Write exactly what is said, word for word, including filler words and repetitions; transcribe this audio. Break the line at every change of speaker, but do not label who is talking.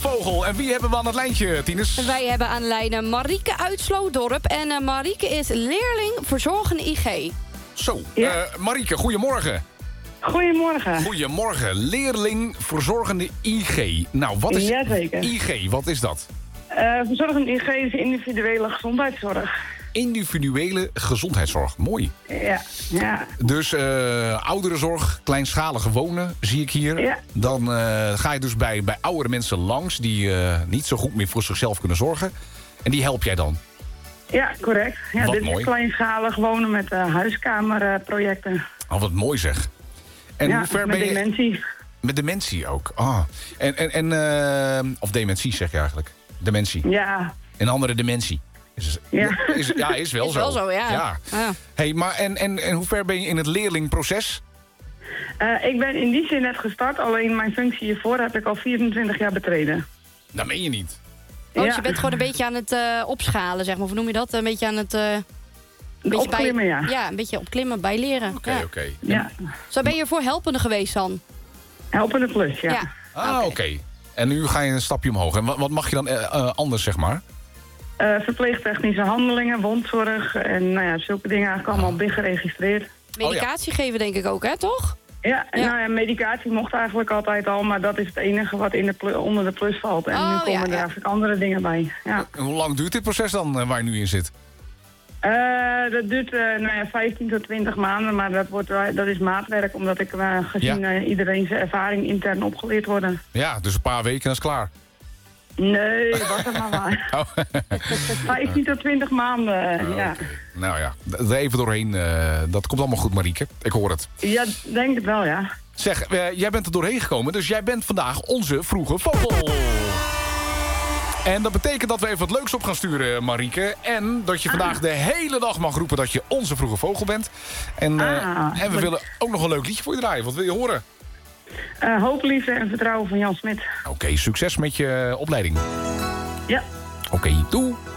vogel. En wie hebben we aan het lijntje, Tinus?
Wij hebben aan de lijn uh, Marieke uit Slootdorp. En uh, Marieke is leerling verzorgende I G.
Zo,
Ja.
uh, Marieke, goedemorgen.
Goedemorgen.
Goedemorgen, leerling verzorgende I G. Nou, wat is
Jazeker.
I G? Wat is dat?
Uh, verzorgende I G is individuele gezondheidszorg.
Individuele gezondheidszorg. Mooi.
Ja, ja.
Dus uh, ouderenzorg, kleinschalige wonen, zie ik hier.
Ja.
Dan uh, ga je dus bij, bij oudere mensen langs die uh, niet zo goed meer voor zichzelf kunnen zorgen. En die help jij dan?
Ja, correct. Ja,
Wat
dit
mooi.
is kleinschalig wonen met uh, huiskamerprojecten.
Oh, wat mooi zeg. En
ja,
hoe ver
met
ben je?
dementie.
Met dementie ook. Ah. En, en, en, uh, of dementie zeg je eigenlijk. Dementie.
Ja.
Een andere dementie. Is,
Ja.
Is, ja, is wel
Is
zo.
wel zo, ja.
ja.
Ja.
Hey, maar en, en, en hoe ver ben je in het leerlingproces?
Uh, ik ben in die zin net gestart, alleen mijn functie hiervoor heb ik al vierentwintig jaar betreden.
Dat meen je niet.
Oh, dus
Ja.
je bent gewoon een beetje aan het uh, opschalen, zeg maar. Hoe noem je dat? Een beetje aan het... Uh, een beetje
Opklimmen, ja.
Ja, een beetje opklimmen, bijleren.
Oké,
ja.
oké. Okay.
Ja.
Zo ben je ervoor helpende geweest dan?
Helpende plus, ja.
Ja.
Ah, oké. Okay. En nu ga je een stapje omhoog. En wat, wat mag je dan uh, uh, anders, zeg maar?
Uh, verpleegtechnische handelingen, wondzorg en nou ja, zulke dingen eigenlijk allemaal big geregistreerd.
Medicatie oh, ja. geven denk ik ook, hè, toch?
Ja, en
Ja.
Nou ja, medicatie mocht eigenlijk altijd al, maar dat is het enige wat in de plu- onder de plus valt. En
Oh,
nu komen
ja,
er
ja.
eigenlijk andere dingen bij. Ja.
En hoe lang duurt dit proces dan, uh, waar je nu in zit?
Uh, dat duurt uh, nou ja, vijftien tot twintig maanden, maar dat, wordt, uh, dat is maatwerk, omdat ik uh, gezien
Ja.
uh, iedereen zijn ervaring intern opgeleerd worden.
Ja, dus een paar weken en dat is klaar.
Nee, was het maar waar.
Oh.
vijftien tot twintig maanden, uh,
Oh,
ja.
okay. Nou ja, er even doorheen. Uh, dat komt allemaal goed, Marieke. Ik hoor het.
Ja, denk het wel, ja.
Zeg, uh, jij bent er doorheen gekomen, dus jij bent vandaag onze vroege vogel. En dat betekent dat we even wat leuks op gaan sturen, Marieke. En dat je vandaag de hele dag mag roepen dat je onze vroege vogel bent. En, uh,
Ah,
en we willen ook nog een leuk liedje voor je draaien. Wat wil je horen?
Uh, hoop, liefde en vertrouwen van Jan Smit.
Oké, okay, succes met je opleiding.
Ja.
Oké, okay, doei.